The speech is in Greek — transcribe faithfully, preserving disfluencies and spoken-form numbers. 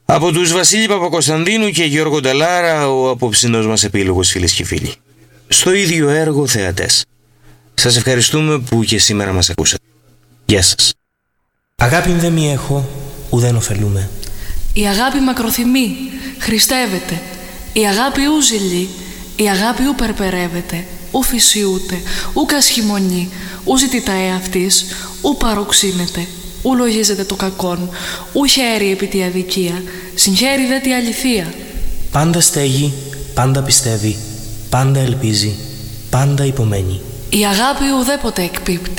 Από τους Βασίλη Παπακοσταντίνου και Γιώργο Νταλάρα, ο απόψινός μας επίλογος, φίλες και φίλοι. Στο ίδιο έργο θεατές. Σας ευχαριστούμε που και σήμερα μας ακούσατε. Γεια σας. Αγάπη δε μη έχω, ουδέν ωφελούμε. Η αγάπη μακροθυμεί, χριστεύεται. Η αγάπη ου ζηλεί, η αγάπη ου περπερεύεται, ου φυσιούται, ου κασχημονεί, ου ζητητά εαυτής, ου παροξύνεται, ου λογίζεται το κακόν, ου χαίρει επί τη αδικία, συγχαίρει δε τη αληθεία. Πάντα στέγει, πάντα πιστεύει, πάντα ελπίζει, πάντα υπομένει. Η αγάπη ουδέποτε εκπίπτει.